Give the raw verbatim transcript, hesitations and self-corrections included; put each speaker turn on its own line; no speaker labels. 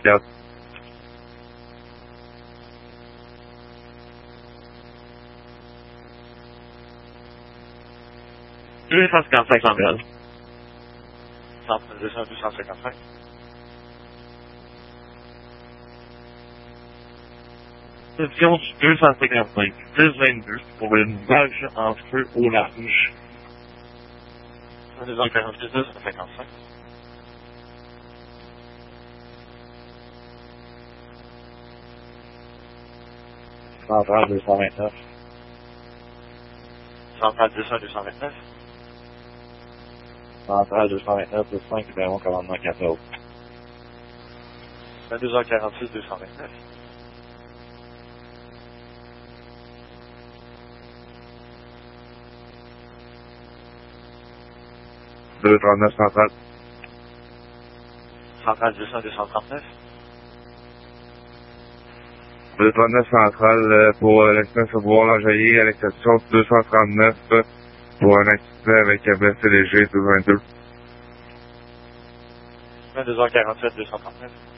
quatre.
deux cent cinquante-cinq cent mille.
Centre deux cents deux cent cinquante-cinq.
Position deux cent cinquante-cinq, dix vingt-deux pour une vache en feu au large.
deux cent quarante-six deux cent cinquante-cinq.
Centrale deux cent vingt-neuf.
Centrale deux cents deux cent vingt-neuf.
Centrale deux cent vingt-neuf plus cinq, numéro commandement quatorze.
vingt-deux heures quarante-six deux cent vingt-neuf.
deux trente-neuf centrale.
Centrale deux cents deux cent trente-neuf.
deux trente-neuf centrale euh, pour euh, l'express au bois l'enjaillé à l'exception deux cent trente-neuf euh, pour un accident avec un blessé léger deux vingt-deux.
vingt-deux heures quarante-sept deux cent trente-neuf.